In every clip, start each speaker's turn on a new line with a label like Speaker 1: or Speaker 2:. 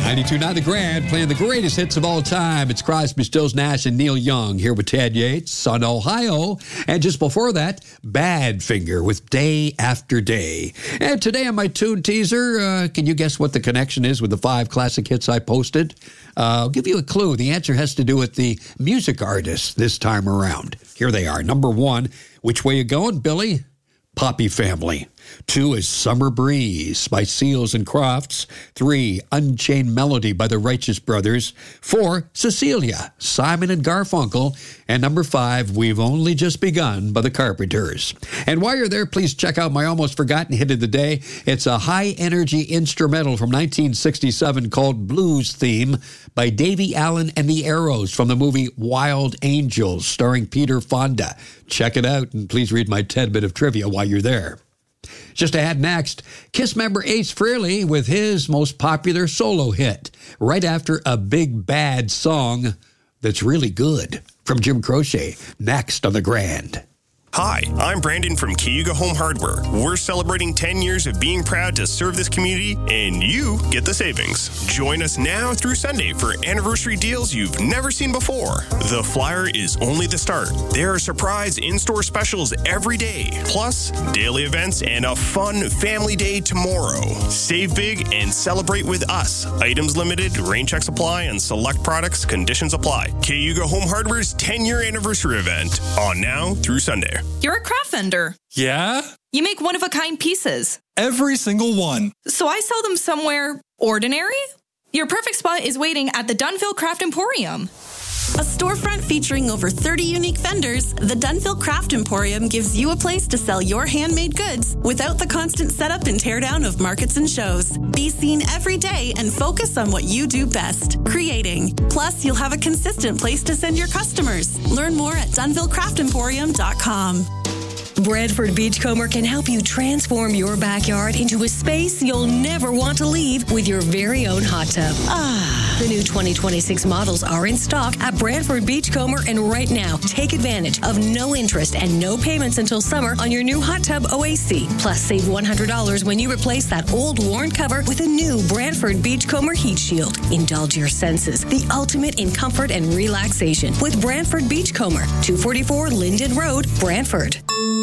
Speaker 1: 92.9 The Grand, playing the greatest hits of all time. It's Crosby, Stills, Nash, and Neil Young here with Ted Yates on Ohio. And just before that, Badfinger with Day After Day. And today on my tune teaser, can you guess what the connection is with the 5 classic hits I posted? I'll give you a clue. The answer has to do with the music artists this time around. Here they are. Number 1, Which Way You Going, Billy? Poppy Family. 2 is Summer Breeze by Seals and Crofts. 3, Unchained Melody by the Righteous Brothers. 4, Cecilia, Simon and Garfunkel. And number 5, We've Only Just Begun by the Carpenters. And while you're there, please check out my almost forgotten hit of the day. It's a high-energy instrumental from 1967 called Blues Theme by Davy Allen and the Arrows from the movie Wild Angels, starring Peter Fonda. Check it out, and please read my 10 bit of trivia while you're there. Just ahead next, Kiss member Ace Frehley with his most popular solo hit, right after a big bad song that's really good, from Jim Croce, next on The Grand.
Speaker 2: Hi, I'm Brandon from Cayuga Home Hardware. We're celebrating 10 years of being proud to serve this community, and you get the savings. Join us now through Sunday for anniversary deals you've never seen before. The flyer is only the start. There are surprise in-store specials every day, plus daily events and a fun family day tomorrow. Save big and celebrate with us. Items limited, rain check supply, and select products, conditions apply. Cayuga Home Hardware's 10-year anniversary event, on now through Sunday.
Speaker 3: You're a craft vendor.
Speaker 4: Yeah?
Speaker 3: You make one-of-a-kind pieces.
Speaker 4: Every single one.
Speaker 3: So I sell them somewhere ordinary? Your perfect spot is waiting at the Dunville Craft Emporium.
Speaker 5: A storefront featuring over 30 unique vendors, the Dunville Craft Emporium gives you a place to sell your handmade goods without the constant setup and teardown of markets and shows. Be seen every day and focus on what you do best, creating. Plus, you'll have a consistent place to send your customers. Learn more at DunvilleCraftEmporium.com.
Speaker 6: Brantford Beachcomber can help you transform your backyard into a space you'll never want to leave with your very own hot tub. The new 2026 models are in stock at Brantford Beachcomber, and right now, take advantage of no interest and no payments until summer on your new hot tub OAC. Plus, save $100 when you replace that old worn cover with a new Brantford Beachcomber Heat Shield. Indulge your senses, the ultimate in comfort and relaxation with Brantford Beachcomber, 244 Linden Road, Brantford.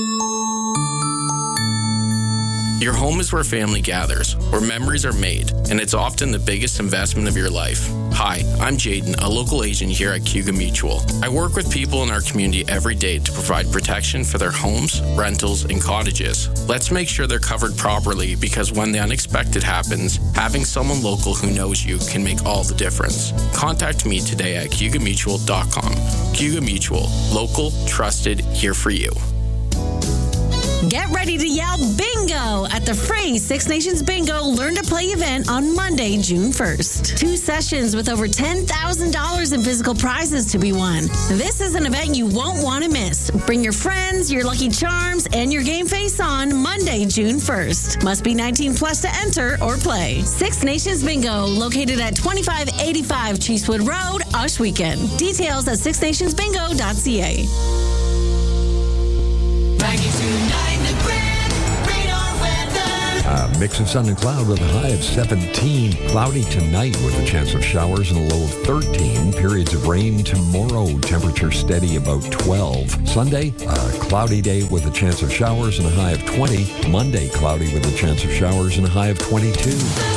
Speaker 7: Your home is where family gathers, where memories are made, and it's often the biggest investment of your life. Hi, I'm Jaden, a local agent here at Cayuga Mutual. I work with people in our community every day to provide protection for their homes, rentals, and cottages. Let's make sure they're covered properly, because when the unexpected happens, having someone local who knows you can make all the difference. Contact me today at CayugaMutual.com. Cayuga Mutual, local, trusted, here for you.
Speaker 8: Get ready to yell bingo at the free Six Nations Bingo Learn to Play event on Monday, June 1st. 2 sessions with over $10,000 in physical prizes to be won. This is an event you won't want to miss. Bring your friends, your lucky charms, and your game face on Monday, June 1st. Must be 19 plus to enter or play. Six Nations Bingo, located at 2585 Cheesewood Road, Ohsweken. Details at sixnationsbingo.ca.
Speaker 9: 92.9 The Grand, radar weather.
Speaker 10: Mix of sun and cloud with a high of 17. Cloudy tonight with a chance of showers and a low of 13. Periods of rain tomorrow. Temperature steady about 12. Sunday, a cloudy day with a chance of showers and a high of 20. Monday, cloudy with a chance of showers and a high of 22.